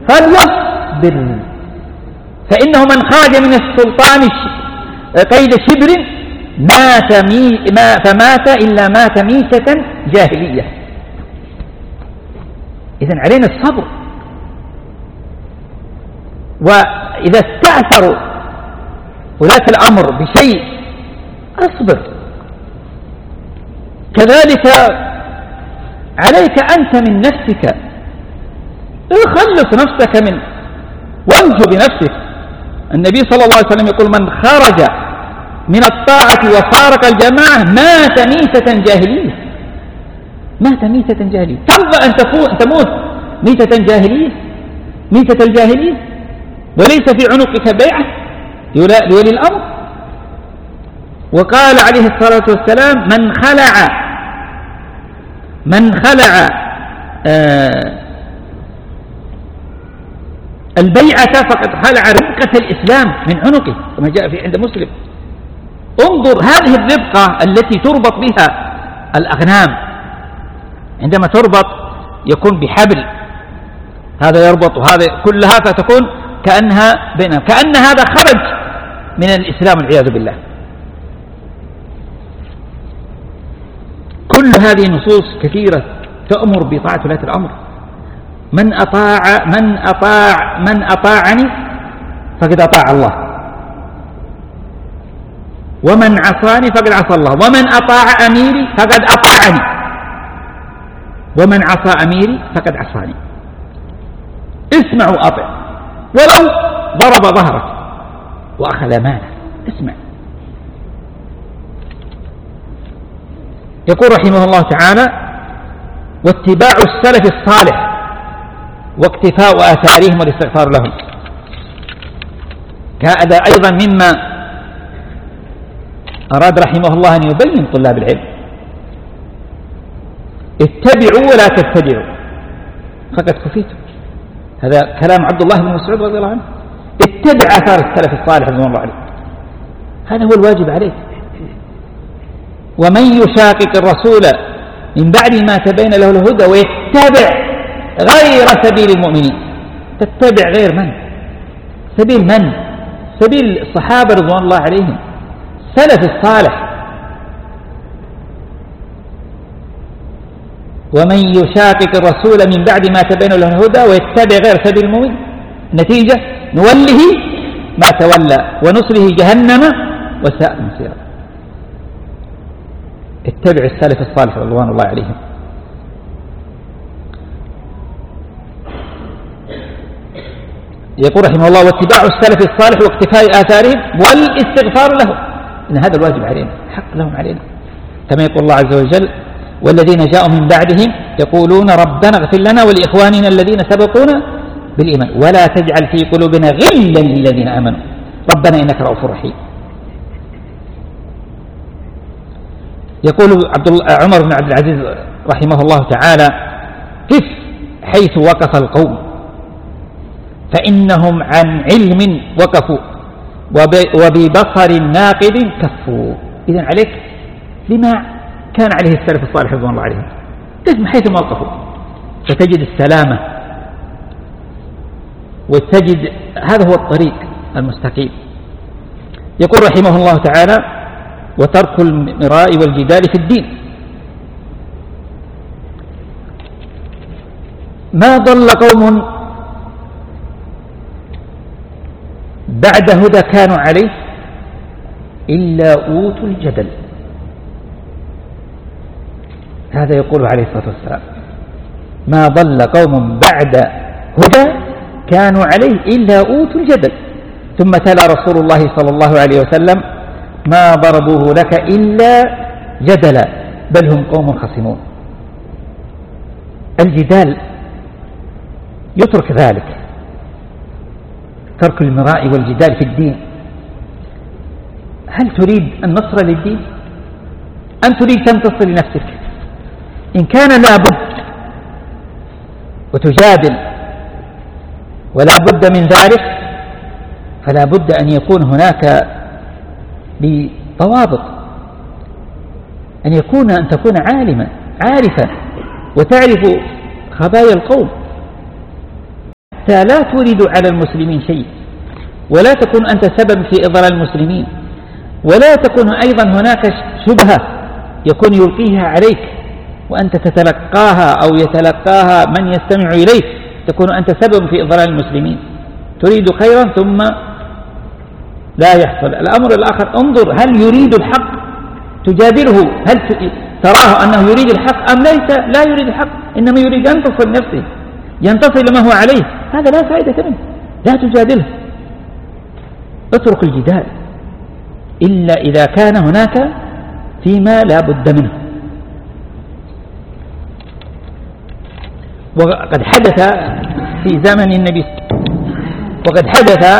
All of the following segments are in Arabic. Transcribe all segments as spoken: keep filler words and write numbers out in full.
فليصبر، فإنه من خرج من السلطان قيد شبر مات مي ما فمات إلا مات ميتة جاهلية. إذن علينا الصبر، وإذا استأثروا ولاة الأمر بشيء أصبر. كذلك عليك أنت من نفسك، خلص نفسك من وانجو بنفسك. النبي صلى الله عليه وسلم يقول من خرج من الطاعة وفارق الجماعة مات ميتة جاهلية. مات ميتة جاهلية. ترضى أن تموت ميتة جاهلية؟ ميتة الجاهلية وليس في عنقك بيعة لولي الأمر. وقال عليه الصلاة والسلام من خلع من خلع آه البيعة فقد خلع ربقة الإسلام من عنقه، كما جاء في عند مسلم. انظر هذه الربقة التي تربط بها الأغنام، عندما تربط يكون بحبل، هذا يربط وهذا كلها، فتكون كأنها بينهم، كأن هذا خرج من الإسلام والعياذ بالله. كل هذه نصوص كثيرة تأمر بطاعة ولاة الأمر. من أطاع من أطاع من أطاعني فقد أطاع الله، ومن عصاني فقد عصى الله، ومن أطاع أميري فقد أطاعني، ومن عصى أميري فقد عصاني. اسمع وأطع، ولو ضرب ظهرك وأخذ مالك، اسمع. يقول رحمه الله تعالى واتباع السلف الصالح واقتفاء آثارهم والاستغفار لهم. هذا أيضا مما أراد رحمه الله أن يبين طلاب العلم. اتبعوا ولا تتبعوا فقد كفيتم. هذا كلام عبد الله بن مسعود رضي الله عنه. اتبع آثار السلف الصالح رضي الله عنه، هذا هو الواجب عليك. ومن يشاقق الرسول من بعد ما تبين له الهدى ويتبع غير سبيل المؤمنين. تتبع غير من؟ سبيل من؟ سبيل الصحابة رضوان الله عليهم، سلف الصالح. ومن يشاقق الرسول من بعد ما تبين له الهدى ويتبع غير سبيل المؤمنين، نتيجة نوله ما تولى ونصله جهنم وساءت مصيرا. اتبع السلف الصالح رضوان الله عليهم. يقول رحمه الله واتباع السلف الصالح واقتفاء آثارهم والاستغفار لهم، إن هذا الواجب علينا، حق لهم علينا، كما يقول الله عز وجل والذين جاءوا من بعدهم يقولون ربنا اغفر لنا ولإخواننا الذين سبقونا بالإيمان ولا تجعل في قلوبنا غلا للذين آمنوا ربنا إنك رؤوف رحيم. يقول عبد عمر بن عبد العزيز رحمه الله تعالى قف حيث وقف القوم فإنهم عن علم وقفوا وببصر ناقد كفوا. إذن عليك لما كان عليه السلف الصالح رضوان الله عليهم، قف حيث ما وقفوا فتجد السلامة وتجد هذا هو الطريق المستقيم. يقول رحمه الله تعالى وترك المراء والجدال في الدين. ما ضل قوم بعد هدى كانوا عليه إلا أوتوا الجدل. هذا يقول عليه الصلاة والسلام ما ضل قوم بعد هدى كانوا عليه إلا أوتوا الجدل. ثم تلا رسول الله صلى الله عليه وسلم ما ضربوه لك إلا جدلا بل هم قوم خصمون. الجدال يترك ذلك، ترك المراء والجدال في الدين. هل تريد النصر للدين أم تريد تنتصر لنفسك؟ إن كان لابد وتجادل ولا بد من ذلك فلا بد أن يكون هناك بضوابط، أن يكون أن تكون عالما عارفا وتعرف خبايا القوم. حتى لا تورد على المسلمين شيء، ولا تكون أنت سبب في إضلال المسلمين، ولا تكون أيضا هناك شبهة يكون يلقيها عليك وأنت تتلقاها أو يتلقاها من يستمع إليك، تكون أنت سبب في إضلال المسلمين، تريد خيرا ثم لا يحصل. الأمر الآخر، انظر هل يريد الحق تجادله، هل تراه أنه يريد الحق أم ليس لا يريد الحق، إنما يريد أن ينتصر نفسه، ينتصر لما هو عليه، هذا لا فائدة منه، لا تجادله، اترك الجدال إلا إذا كان هناك فيما لا بد منه. وقد حدث في زمن النبي وقد حدث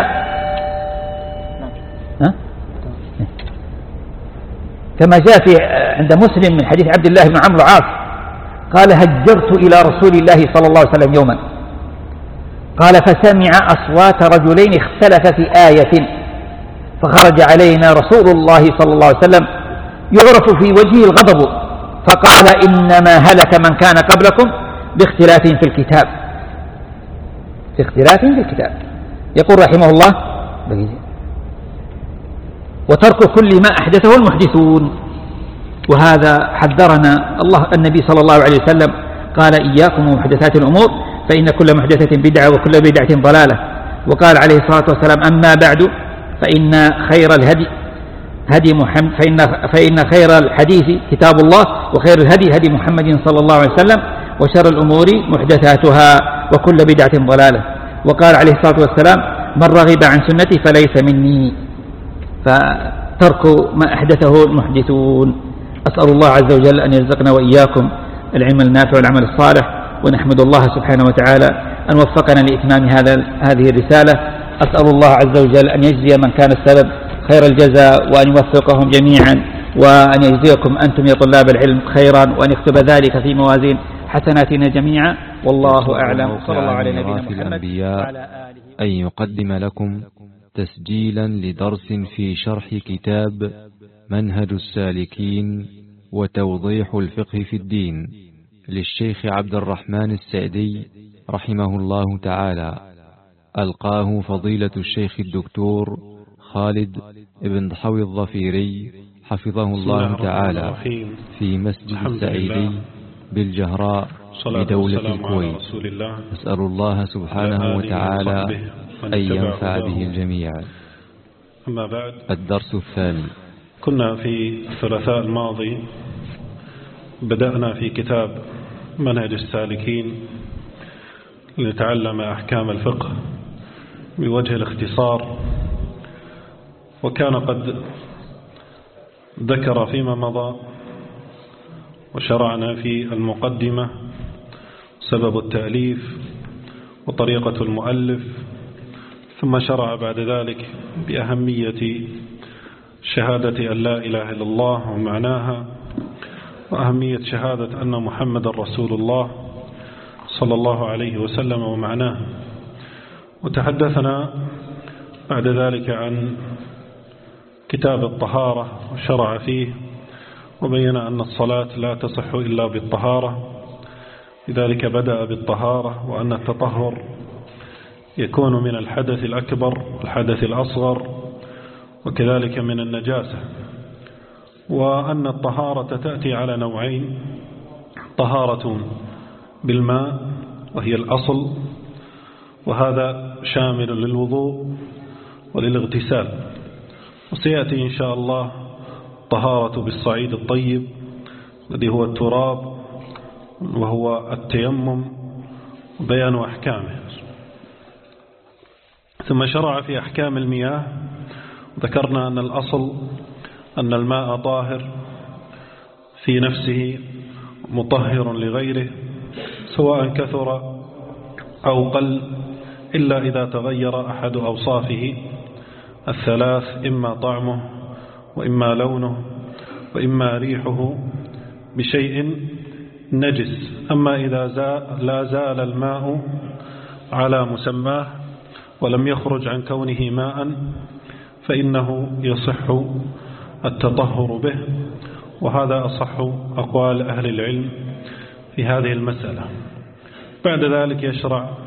كما جاء في عند مسلم من حديث عبد الله بن عمرو العاص قال هجرت إلى رسول الله صلى الله عليه وسلم يوما، قال فسمع أصوات رجلين اختلف في آية، فخرج علينا رسول الله صلى الله عليه وسلم يعرف في وجهه الغضب، فقال إنما هلك من كان قبلكم باختلاف في الكتاب، في اختلاف في الكتاب. يقول رحمه الله وترك كل ما أحدثه المحدثون، وهذا حذرنا الله النبي صلى الله عليه وسلم، قال إياكم ومحدثات الأمور فإن كل محدثة بدعة وكل بدعة ضلالة. وقال عليه الصلاة والسلام أما بعد فإن خير الهدي هدي محمد فإن, فإن خير الحديث كتاب الله وخير الهدي هدي محمد صلى الله عليه وسلم وشر الأمور محدثاتها وكل بدعة ضلالة. وقال عليه الصلاة والسلام من رغب عن سنتي فليس مني. فترك ما أحدثه المحدثون. أسأل الله عز وجل أن يرزقنا وإياكم العلم النافع والعمل الصالح، ونحمد الله سبحانه وتعالى أن وفقنا لإتمام هذا هذه الرسالة. أسأل الله عز وجل أن يجزي من كان السبب خير الجزاء، وأن يوفقهم جميعا، وأن يجزيكم أنتم يا طلاب العلم خيرا، وأن يكتب ذلك في موازين حسناتنا جميعا، والله أعلم. صلى الله على نبينا محمد وعلى آله. أن يقدم لكم تسجيلا لدرس في شرح كتاب منهج السالكين وتوضيح الفقه في الدين للشيخ عبد الرحمن السعدي رحمه الله تعالى، ألقاه فضيلة الشيخ الدكتور خالد بن ضحوي الظفيري حفظه الله تعالى في مسجد السعيدي بالجهراء بدولة الكويت. نسأل الله سبحانه وتعالى أن ينفع به الجميع. أما بعد، الدرس الثاني. كنا في الثلاثاء الماضي بدأنا في كتاب منهج السالكين لنتعلم أحكام الفقه بوجه الاختصار، وكان قد ذكر فيما مضى وشرعنا في المقدمة سبب التأليف وطريقة المؤلف، ثم شرع بعد ذلك بأهمية شهادة أن لا إله إلا الله ومعناها، وأهمية شهادة أن محمد رسول الله صلى الله عليه وسلم ومعناه. وتحدثنا بعد ذلك عن كتاب الطهارة وشرع فيه، وبين أن الصلاة لا تصح إلا بالطهارة، لذلك بدأ بالطهارة، وأن التطهر يكون من الحدث الأكبر والحدث الأصغر، وكذلك من النجاسة، وأن الطهارة تأتي على نوعين: طهارة بالماء وهي الأصل، وهذا شامل للوضوء وللاغتسال، وسيأتي إن شاء الله طهارة بالصعيد الطيب الذي هو التراب وهو التيمم وبيان أحكامه. ثم شرع في أحكام المياه، ذكرنا أن الأصل أن الماء طاهر في نفسه مطهر لغيره سواء كثر أو قل، إلا إذا تغير أحد أوصافه الثلاث، إما طعمه وإما لونه وإما ريحه بشيء نجس. أما إذا زال لا زال الماء على مسماه ولم يخرج عن كونه ماء فإنه يصح التطهر به، وهذا أصح أقوال أهل العلم في هذه المسألة. بعد ذلك يشرع